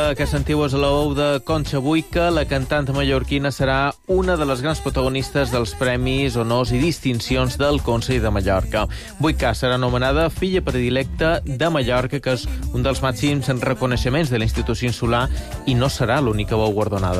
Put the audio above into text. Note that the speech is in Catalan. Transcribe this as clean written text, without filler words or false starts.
que sentiu és la veu de Concha Buica. La cantant mallorquina serà una de les grans protagonistes dels premis, honors i distincions del Consell de Mallorca. Buica serà anomenada filla predilecta de Mallorca, que és un dels màxims reconeixements de la institució insular, i no serà l'única veu guardonada.